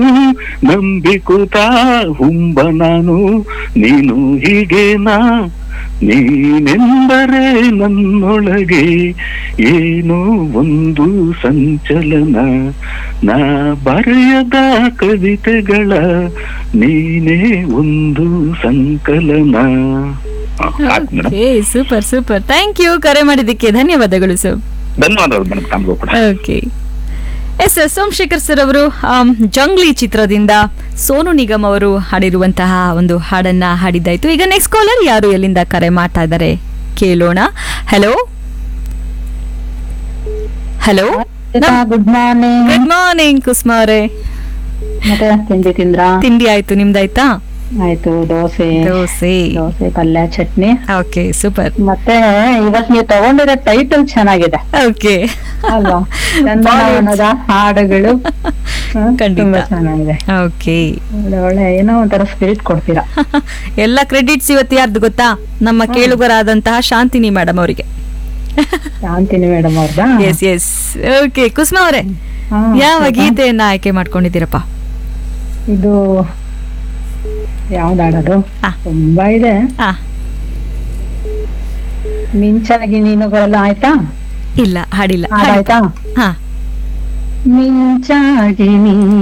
ನಂಬಿಕೂತ ಹುಂಬ ನಾನು ನೀನು ಹೀಗೇನಾ ನೀನೆಂದರೆ ನನ್ನೊಳಗೆ ಏನೋ ಒಂದು ಸಂಚಲನ ನಾ ಬರೆಯದ ಕವಿತೆಗಳ ನೀನೇ ಒಂದು ಸಂಕಲನ. Super super, thank you. ಕರೆ ಮಾಡಿದ್ದಕ್ಕೆ ಧನ್ಯವಾದಗಳು ಸರ್. ಧನ್ಯವಾದಗಳು ಮೇಡಮ್, ತಮಗೂ ಕೂಡ. ಓಕೆ, ಎಸ್ ಸೋಮಶೇಖರ್ ಸರ್ ಅವರು ಜಂಗ್ಲಿ ಚಿತ್ರದಿಂದ ಸೋನು ನಿಗಮ್ ಅವರು ಹಾಡಿರುವಂತಹ ಒಂದು ಹಾಡನ್ನ ಹಾಡಿದ್ದಾಯ್ತು. ಈಗ ನೆಕ್ಸ್ಟ್ ಕಾಲರ್ ಯಾರು ಎಲ್ಲಿಂದ ಕರೆ ಮಾಡ್ತಾ ಇದ್ದಾರೆ ಕೇಳೋಣ. Hello hello, good morning. Good morning Kusuma ಅವರೇ. ಮತ್ತೆ ತಿಂಡಿ ತಿಂದ್ರಾ? ತಿಂಡಿ ಆಯ್ತು, ನಿಮ್ದಾಯ್ತಾ? ಆಯ್ತು, ದೋಸೆ ಪಲ್ಯ ಚಟ್ನಿ. Okay, super. ಮತ್ತೆ ಇವತ್ ನೀವು ತಗೊಂಡಿರೋ ಟೈಟಲ್ ಚೆನ್ನಾಗಿದೆ ಓಕೆ ಅಲ್ವಾ? ಚಂದನವನದ ಹಾಡುಗಳು ಖಂಡಿತ ತುಂಬಾ ಚೆನ್ನಾಗಿದೆ. ಓಕೆ, ಒಳ್ಳೆ ಏನೋ ಒಂಥರ ಸ್ಪಿರಿಟ್ ಕೊಡ್ತೀರಾ. ಎಲ್ಲ ಕ್ರೆಡಿಟ್ಸ್ ಇವತ್ತು ಯಾರ್ದು ಗೊತ್ತಾ? ನಮ್ಮ ಕೇಳುಗರಾದಂತಹ ಶಾಂತಿನಿ ಮೇಡಮ್ ಅವರಿಗೆ. Shantini madam ಅವ್ರದಾ? S S. Okay Kusuma ಅವರೇ, ಯಾವ ಗೀತೆಯನ್ನ ಆಯ್ಕೆ ಮಾಡ್ಕೊಂಡಿದ್ದೀರಪ್ಪ? ಇದು ಯಾವ್ದು ಹಾಡೋದು? ತುಂಬಾ ಇದೆ. ಮಿಂಚಾಗಿ ನೀನು ಬರಲ್ಲ ಆಯ್ತಾ? ಇಲ್ಲ, ಹಾಡಿಲ್ಲ. ಆಯ್ತಾ? ಹಾ, ಮಿಂಚಾಗಿ ನೀ